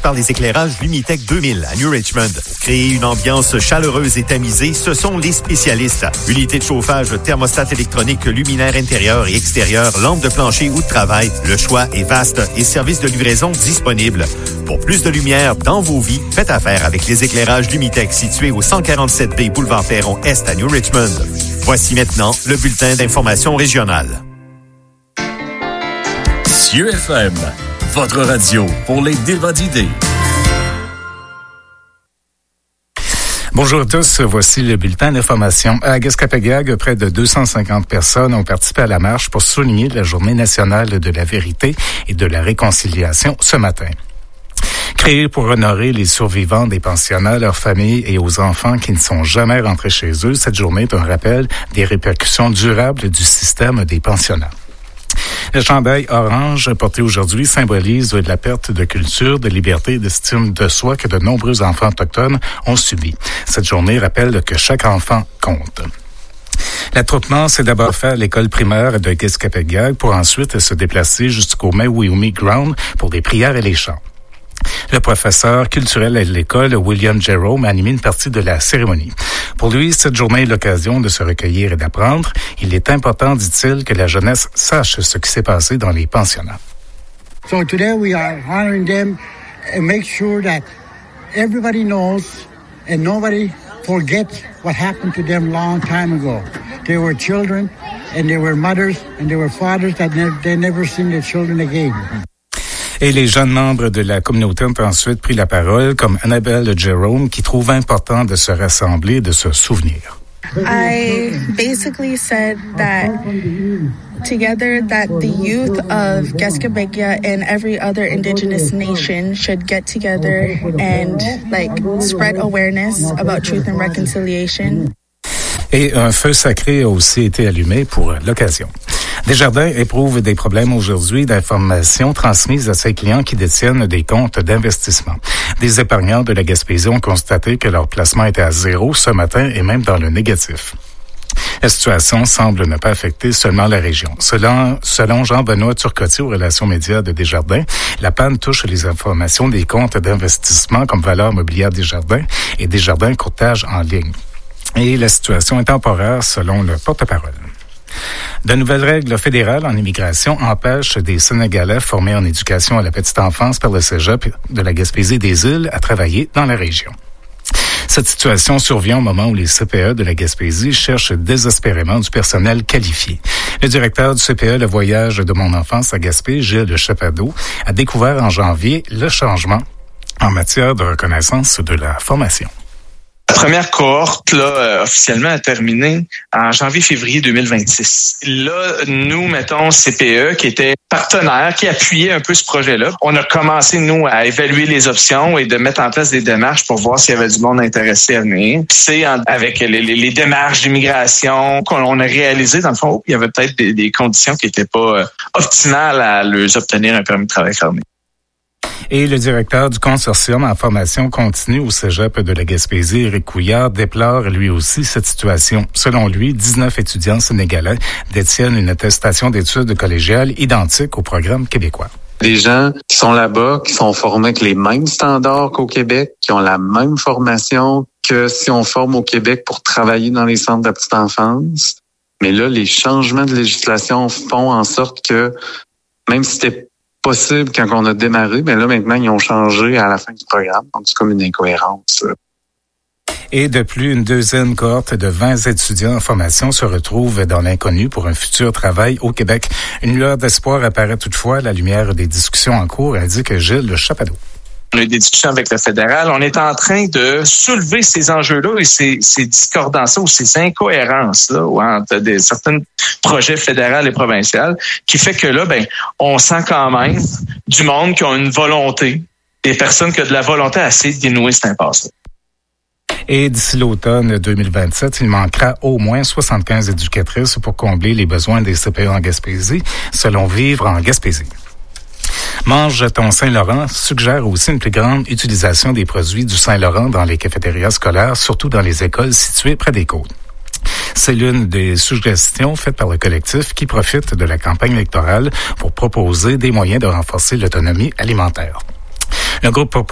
par les éclairages Lumitech 2000 à New Richmond. Pour créer une ambiance chaleureuse et tamisée, ce sont les spécialistes. Unité de chauffage, thermostat électronique, luminaire intérieur et extérieur, lampe de plancher ou de travail. Le choix est vaste et service de livraison disponible. Pour plus de lumière dans vos vies, faites affaire avec les éclairages Lumitech situés au 147B Boulevard Perron Est à New Richmond. Voici maintenant le bulletin d'information régionale. Cieux FM, votre radio pour les débats d'idées. Bonjour à tous, voici le bulletin d'information. À Guescapéguaghe, près de 250 personnes ont participé à la marche pour souligner la Journée nationale de la vérité et de la réconciliation ce matin. Créée pour honorer les survivants des pensionnats, leurs familles et aux enfants qui ne sont jamais rentrés chez eux, cette journée est un rappel des répercussions durables du système des pensionnats. Le chandail orange porté aujourd'hui symbolise la perte de culture, de liberté et d'estime de soi que de nombreux enfants autochtones ont subi. Cette journée rappelle que chaque enfant compte. L'attroupement s'est d'abord fait à l'école primaire de Guescapéguaghe pour ensuite se déplacer jusqu'au Mewimi Ground pour des prières et les chants. Le professeur culturel à l'école, William Jerome, a animé une partie de la cérémonie. Pour lui, cette journée est l'occasion de se recueillir et d'apprendre. Il est important, dit-il, que la jeunesse sache ce qui s'est passé dans les pensionnats. So today we are honoring them and make sure that everybody knows and nobody forgets what happened to them long time ago. They were children and they were mothers and they were fathers that they never seen their children again. Et les jeunes membres de la communauté ont ensuite pris la parole, comme Annabelle Jerome, qui trouve important de se rassembler et de se souvenir. I basically said that together that the youth of Guescapéguaghe and every other indigenous nation should get together and spread awareness about truth and reconciliation. Et un feu sacré a aussi été allumé pour l'occasion. Desjardins éprouve des problèmes aujourd'hui d'informations transmises à ses clients qui détiennent des comptes d'investissement. Des épargnants de la Gaspésie ont constaté que leur placement était à zéro ce matin et même dans le négatif. La situation semble ne pas affecter seulement la région. Selon Jean-Benoît Turcotte aux relations médias de Desjardins, la panne touche les informations des comptes d'investissement comme Valeur mobilière Desjardins et Desjardins courtage en ligne. Et la situation est temporaire selon le porte-parole. De nouvelles règles fédérales en immigration empêchent des Sénégalais formés en éducation à la petite enfance par le cégep de la Gaspésie des Îles à travailler dans la région. Cette situation survient au moment où les CPE de la Gaspésie cherchent désespérément du personnel qualifié. Le directeur du CPE Le Voyage de mon enfance à Gaspé, Gilles Chapado, a découvert en janvier le changement en matière de reconnaissance de la formation. La première cohorte, officiellement a terminé en janvier-février 2026. Là, nous, mettons, CPE, qui était partenaire, qui appuyait un peu ce projet-là, on a commencé, nous, à évaluer les options et de mettre en place des démarches pour voir s'il y avait du monde intéressé à venir. C'est avec les démarches d'immigration qu'on a réalisé, dans le fond, il y avait peut-être des conditions qui n'étaient pas optimales à leur obtenir un permis de travail fermé. Et le directeur du consortium en formation continue au cégep de la Gaspésie, Éric Couillard, déplore lui aussi cette situation. Selon lui, 19 étudiants sénégalais détiennent une attestation d'études collégiales identique au programme québécois. Des gens qui sont là-bas, qui sont formés avec les mêmes standards qu'au Québec, qui ont la même formation que si on forme au Québec pour travailler dans les centres de la petite enfance. Mais là, les changements de législation font en sorte que, même si c'était possible quand on a démarré, mais là, maintenant, ils ont changé à la fin du programme. Donc, c'est comme une incohérence. Et de plus, une deuxième cohorte de 20 étudiants en formation se retrouve dans l'inconnu pour un futur travail au Québec. Une lueur d'espoir apparaît toutefois à la lumière des discussions en cours, indique Gilles Chapado. On a eu des discussions avec le fédéral. On est en train de soulever ces enjeux-là et ces discordances ou ces incohérences-là entre certains projets fédéraux et provinciaux qui fait que là, on sent quand même du monde qui a une volonté, des personnes qui ont de la volonté à essayer de dénouer cette impasse-là. Et d'ici l'automne 2027, il manquera au moins 75 éducatrices pour combler les besoins des CPE en Gaspésie, selon Vivre en Gaspésie. Mange ton Saint-Laurent suggère aussi une plus grande utilisation des produits du Saint-Laurent dans les cafétérias scolaires, surtout dans les écoles situées près des côtes. C'est l'une des suggestions faites par le collectif qui profite de la campagne électorale pour proposer des moyens de renforcer l'autonomie alimentaire. Le groupe